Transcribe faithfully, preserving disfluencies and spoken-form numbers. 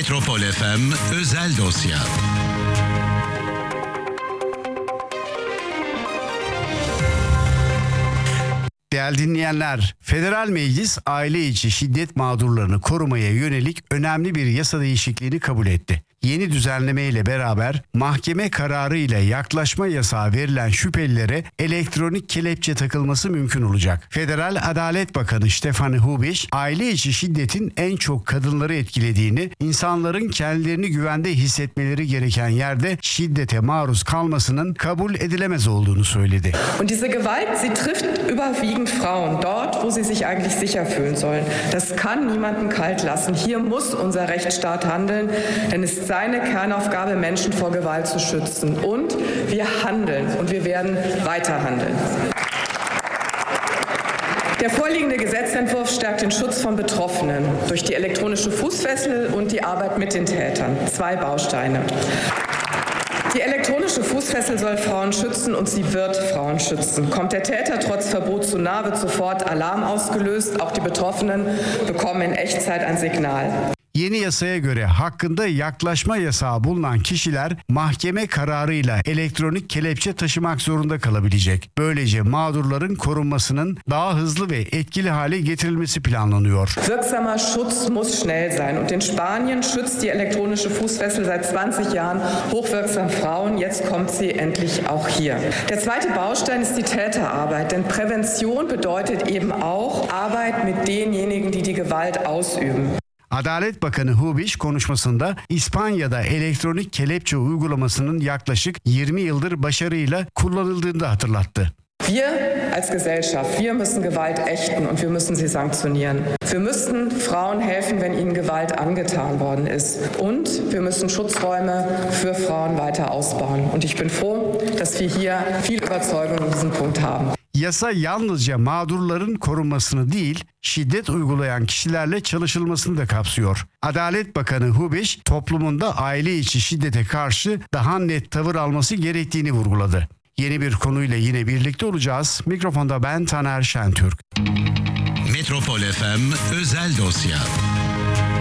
Metropol F M Özel Dosya. Değerli dinleyenler, Federal Meclis aile içi şiddet mağdurlarını korumaya yönelik önemli bir yasa değişikliğini kabul etti. Yeni düzenleme ile beraber mahkeme kararı ile yaklaşma yasağı verilen şüphelilere elektronik kelepçe takılması mümkün olacak. Federal Adalet Bakanı Stefan Hubisch, aile içi şiddetin en çok kadınları etkilediğini, insanların kendilerini güvende hissetmeleri gereken yerde şiddete maruz kalmasının kabul edilemez olduğunu söyledi. Und diese Gewalt, sie trifft überwiegend Frauen, dort, wo sie sich eigentlich sicher fühlen sollen. Das kann niemanden kalt lassen. Hier muss unser Rechtsstaat handeln, denn es ist seine Kernaufgabe, Menschen vor Gewalt zu schützen. Und wir handeln und wir werden weiter handeln. Der vorliegende Gesetzentwurf stärkt den Schutz von Betroffenen durch die elektronische Fußfessel und die Arbeit mit den Tätern. Zwei Bausteine. Die elektronische Fußfessel soll Frauen schützen und sie wird Frauen schützen. Kommt der Täter trotz Verbot zu nah, wird sofort Alarm ausgelöst. Auch die Betroffenen bekommen in Echtzeit ein Signal. Yeni yasaya göre hakkında yaklaşma yasağı bulunan kişiler mahkeme kararıyla elektronik kelepçe taşımak zorunda kalabilecek. Böylece mağdurların korunmasının daha hızlı ve etkili hale getirilmesi planlanıyor. Wirksamer Schutz muss schnell sein und in Spanien schützt die elektronische Fußfessel seit zwanzig Jahren hochwirksam Frauen. Jetzt kommt sie endlich auch hier. Der zweite Baustein ist die Täterarbeit, denn Prävention bedeutet eben auch Arbeit mit denjenigen, die die Gewalt ausüben. Adalet Bakanı Hubisch konuşmasında İspanya'da elektronik kelepçe uygulamasının yaklaşık yirmi yıldır başarıyla kullanıldığını da hatırlattı. Wir als Gesellschaft, wir müssen Gewalt ächten und wir müssen sie sanktionieren. Wir müssen Frauen helfen, wenn ihnen Gewalt angetan worden ist. Und wir müssen Schutzräume für Frauen weiter ausbauen. Und ich bin froh, dass wir hier viel Überzeugung in diesem Punkt haben. Yasa yalnızca mağdurların korunmasını değil, şiddet uygulayan kişilerle çalışılmasını da kapsıyor. Adalet Bakanı Hubisch, toplumunda aile içi şiddete karşı daha net tavır alması gerektiğini vurguladı. Yeni bir konuyla yine birlikte olacağız. Mikrofonda ben Taner Şentürk. Metropol F M Özel Dosya.